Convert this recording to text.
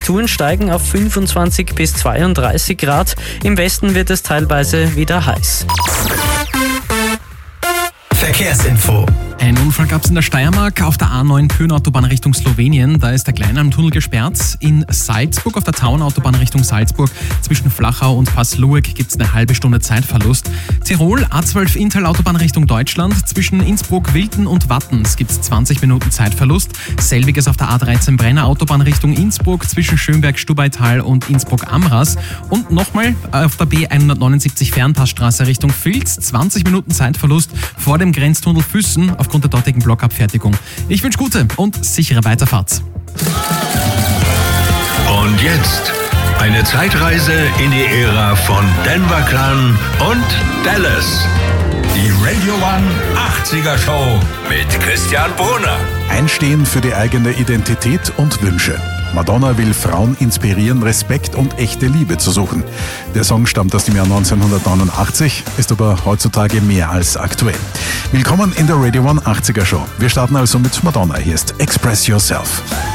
Temperaturen steigen auf 25 bis 32 Grad. Im Westen wird es teilweise wieder heiß. Verkehrsinfo. Ein Unfall gab es in der Steiermark auf der A9 Köhn-Autobahn Richtung Slowenien. Da ist der Kleinalm-Tunnel gesperrt. In Salzburg auf der Tauern-Autobahn Richtung Salzburg zwischen Flachau und Passlueck gibt es eine halbe Stunde Zeitverlust. Tirol A12 Inntal-Autobahn Richtung Deutschland zwischen Innsbruck, Wilten und Wattens gibt es 20 Minuten Zeitverlust. Selbiges auf der A13 Brenner-Autobahn Richtung Innsbruck zwischen Schönberg-Stubaital und Innsbruck-Amras. Und nochmal auf der B179 Fernpassstraße Richtung Vils 20 Minuten Zeitverlust vor dem Grenztunnel Füssen aufgrund der dortigen Blockabfertigung. Ich wünsche gute und sichere Weiterfahrt. Und jetzt eine Zeitreise in die Ära von Denver Clan und Dallas. Die Radio One 80er Show mit Christian Brunner. Einstehen für die eigene Identität und Wünsche. Madonna will Frauen inspirieren, Respekt und echte Liebe zu suchen. Der Song stammt aus dem Jahr 1989, ist aber heutzutage mehr als aktuell. Willkommen in der Radio One 80er Show. Wir starten also mit Madonna. Hier ist Express Yourself.